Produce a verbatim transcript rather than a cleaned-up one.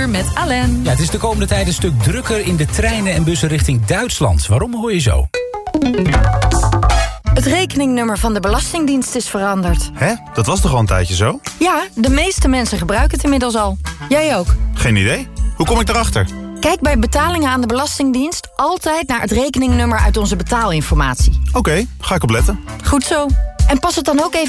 Verkeer met Alain. Ja, het is de komende tijd een stuk drukker in de treinen en bussen richting Duitsland. Waarom hoor je zo? Het rekeningnummer van de Belastingdienst is veranderd. Hè? Dat was toch al een tijdje zo? Ja, de meeste mensen gebruiken het inmiddels al. Jij ook. Geen idee. Hoe kom ik erachter? Kijk bij betalingen aan de Belastingdienst altijd naar het rekeningnummer uit onze betaalinformatie. Oké, okay, ga ik opletten. Goed zo. En pas het dan ook even